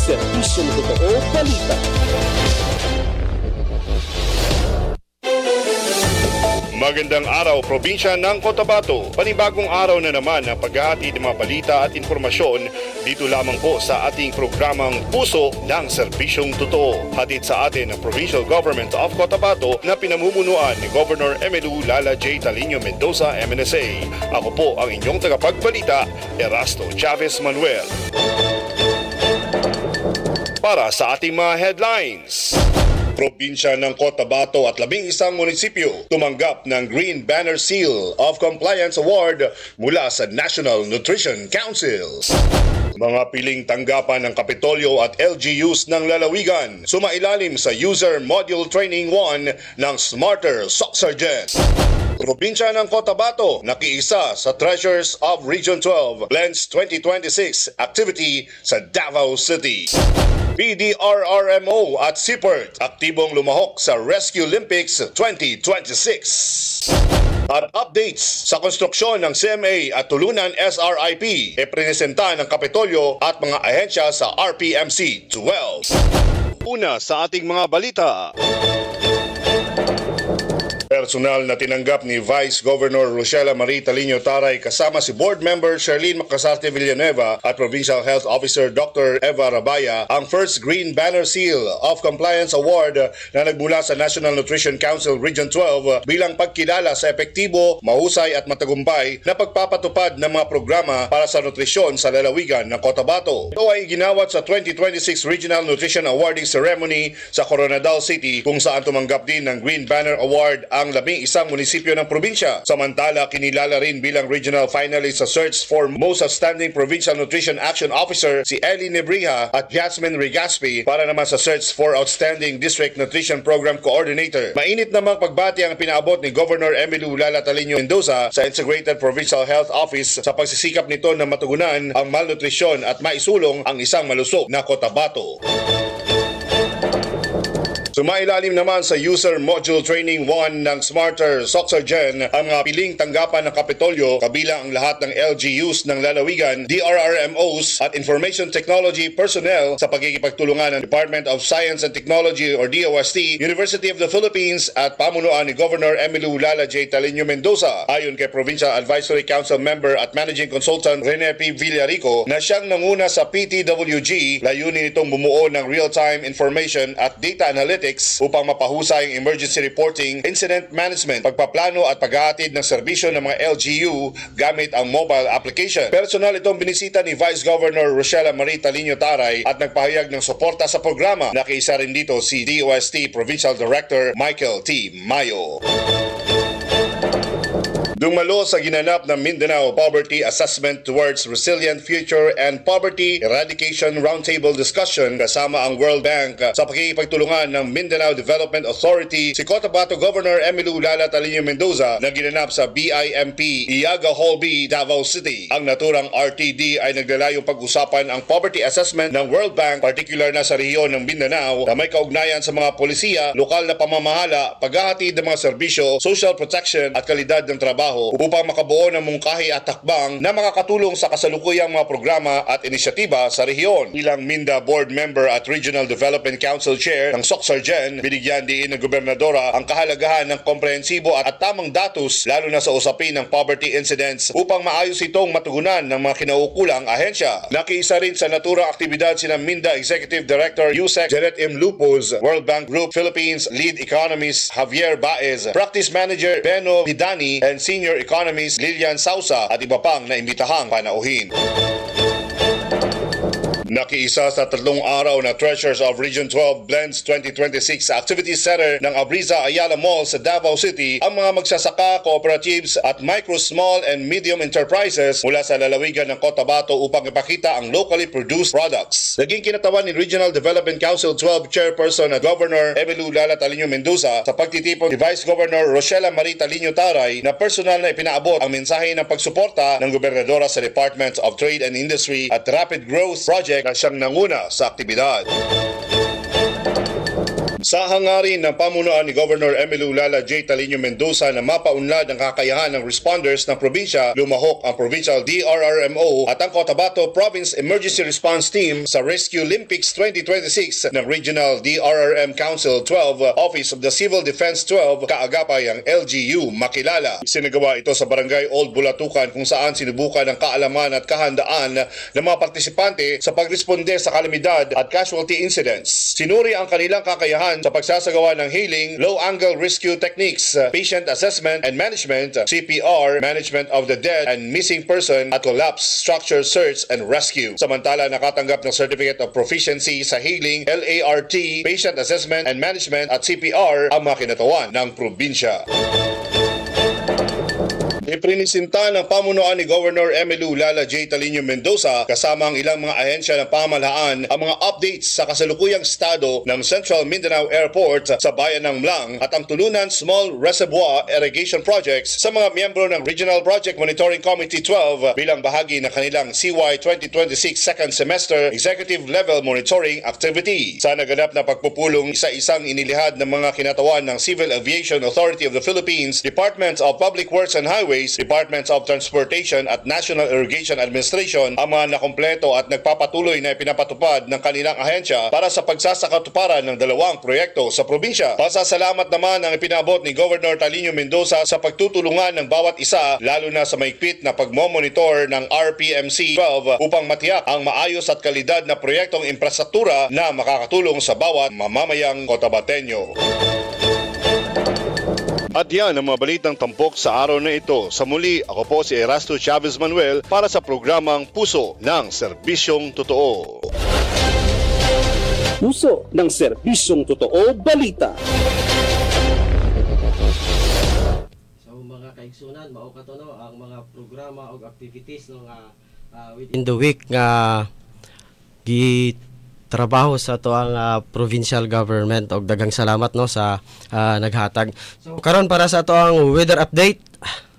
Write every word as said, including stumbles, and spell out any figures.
Serbisyong Totoo Balita. Magandang araw, probinsya ng Cotabato. Panibagong araw na naman ang paghahati ng mga balita at informasyon dito lamang po sa ating programang Puso ng Serbisyong Totoo. Hatid sa atin ng Provincial Government of Cotabato na pinamumunuan ni Governor Emilu Lala J. Talino Mendoza, M N S A. Ako po ang inyong tagapagbalita, Erasto Chavez Manuel. Para sa ating mga headlines. Probinsya ng Cotabato at labing isang munisipyo tumanggap ng Green Banner Seal of Compliance Award mula sa National Nutrition Council. Mga piling tanggapan ng Kapitolyo at L G Us ng lalawigan sumailalim sa User Module Training one ng Smarter Soxargen. Probinsya ng Cotabato nakiisa sa Treasures of Region twelve Blends twenty twenty-six activity sa Davao City. P D R R M O at C P E R T aktibong lumahok sa Rescue Olympics twenty twenty-six. At updates sa konstruksyon ng C M A at Tulunan S R I P e presenta ng Kapitolyo at mga ahensya sa R P M C twelve. Una sa ating mga balita. Personal na tinanggap ni Vice Governor Rochela Marie Talino Taray kasama si Board Member Sherlyn Macasarte Villanueva at Provincial Health Officer Doctor Eva Rabaya ang first Green Banner Seal of Compliance Award na nagmula sa National Nutrition Council Region twelve bilang pagkilala sa epektibo, mahusay at matagumpay na pagpapatupad ng mga programa para sa nutrisyon sa lalawigan ng Cotabato. Ito ay ginawat sa twenty twenty-six Regional Nutrition Awarding Ceremony sa Coronadal City kung saan tumanggap din ng Green Banner Award ang labing isang munisipyo ng probinsya. Samantala, kinilala rin bilang regional finalist sa search for Most Outstanding Provincial Nutrition Action Officer si Ellie Nebrija at Jasmine Regaspi para naman sa search for Outstanding District Nutrition Program Coordinator. Mainit namang pagbati ang pinaabot ni Governor Emilu Lala Talino Mendoza sa Integrated Provincial Health Office sa pagsisikap nito na matugunan ang malnutrisyon at maisulong ang isang malusog na Cotabato. Sumailalim naman sa User Module Training one ng Smarter Soxargen ang mga piling tanggapan ng Kapitolyo kabilang ang lahat ng L G Us ng lalawigan, D R R M Os at Information Technology personnel sa pagkikipagtulungan ng Department of Science and Technology or D O S T, University of the Philippines at pamunuan ni Governor Emilu Lala J. Talino Mendoza. Ayon kay Provincial Advisory Council Member at Managing Consultant Rene P. Villarico na siyang nanguna sa P T W G, layunin itong bumuo ng real-time information at data analytics upang mapahusay ang emergency reporting, incident management, pagpaplano at paghahatid ng serbisyo ng mga L G U gamit ang mobile application. Personal itong binisita ni Vice Governor Rochela Marie Talino Taray at nagpahayag ng suporta sa programa. Nakiisa rin dito si D O S T Provincial Director Michael T. Mayo. Dumalo sa ginanap ng Mindanao Poverty Assessment Towards Resilient Future and Poverty Eradication Roundtable Discussion kasama ang World Bank sa pakikipagtulungan ng Mindanao Development Authority si Cotabato Governor Emilu Lala Talino Mendoza na ginanap sa B I M P Iaga Hall B, Davao City. Ang naturang R T D ay naglalayong pag-usapan ang poverty assessment ng World Bank, particular na sa rehiyon ng Mindanao na may kaugnayan sa mga polisiya, lokal na pamamahala, paghahatid ng mga serbisyo, social protection at kalidad ng trabaho upang makabuo ng mungkahi at takbang na makakatulong sa kasalukuyang mga programa at inisyatiba sa rehiyon. Bilang Minda Board Member at Regional Development Council Chair ng Soxargen, binigyan din ng Gobernadora ang kahalagahan ng komprehensibo at tamang datos lalo na sa usapin ng poverty incidents upang maayos itong matugunan ng mga kinaukulang ahensya. Nakiisa rin sa naturang aktibidad sina Minda Executive Director Yusek Janet M. Lupos, World Bank Group Philippines Lead Economist Javier Baez, Practice Manager Beno Didani, and Senior Economist Lilian Sausa at iba pang naimbitahang panauhin. Nakiisa sa tatlong araw na Treasures of Region twelve Blends twenty twenty-six Activity Center ng Abriza Ayala Mall sa Davao City ang mga magsasaka, cooperatives at micro, small and medium enterprises mula sa lalawigan ng Cotabato upang ipakita ang locally produced products. Naging kinatawan ni Regional Development Council twelve Chairperson at Governor Emilu Lala Talino Mendoza sa pagtitipon ni Vice Governor Rochela Marie Talino Taray na personal na ipinaabot ang mensahe ng pagsuporta ng Gobernadora sa Department of Trade and Industry at Rapid Growth Project na siyang nanguna sa aktibidad. Sa hangarin ng pamunuan ni Governor Emilu Lala J. Talino Mendoza na mapaunlad ang kakayahan ng responders ng probinsya, lumahok ang Provincial D R R M O at ang Cotabato Province Emergency Response Team sa Rescue Olympics twenty twenty-six ng Regional D R R M Council twelve Office of the Civil Defense twelve kaagapay ang L G U Makilala. Sinagawa ito sa Barangay Old Bulatukan kung saan sinubukan ang kaalaman at kahandaan ng mga partisipante sa pagresponde sa kalamidad at casualty incidents. Sinuri ang kanilang kakayahan sa pagsasagawa ng healing, low-angle rescue techniques, patient assessment and management, C P R, management of the dead and missing person at collapse structure search and rescue. Samantala, nakatanggap ng Certificate of Proficiency sa healing, L A R T, patient assessment and management at C P R ang mga kinatawan ng probinsya. Iprinisinta ng pamunuan ni Governor Emilu Lala J. Talino Mendoza kasama ang ilang mga ahensya ng pamahalaan ang mga updates sa kasalukuyang estado ng Central Mindanao Airport sa bayan ng Mlang at ang Tulunan Small Reservoir Irrigation Projects sa mga miyembro ng Regional Project Monitoring Committee twelve bilang bahagi ng kanilang C Y twenty twenty-six Second Semester Executive Level Monitoring Activity. Sa naganap na pagpupulong, isa-isang inilihad ng mga kinatawan ng Civil Aviation Authority of the Philippines, Departments of Public Works and Highways, Departments of Transportation at National Irrigation Administration ang mga nakompleto at nagpapatuloy na ipinapatupad ng kanilang ahensya para sa pagsasakatuparan ng dalawang proyekto sa probinsya. Pasasalamat naman ang ipinabot ni Governor Talino Mendoza sa pagtutulungan ng bawat isa lalo na sa maigpit na pagmomonitor ng R P M C twelve upang matiyak ang maayos at kalidad na proyektong infrastruktura na makakatulong sa bawat mamamayang Cotabateño. At yan ang mga balitang tampok sa araw na ito. Sa muli, ako po si Erasto Chavez Manuel para sa programang Puso ng Serbisyong Totoo. Puso ng Serbisyong Totoo Balita. So mga kaigsunan, mao kato no ang mga programa o activities no nga uh, within the week nga gi trabaho sa to ang uh, provincial government og daghang salamat no sa uh, naghatag. So karon para sa to ang weather update.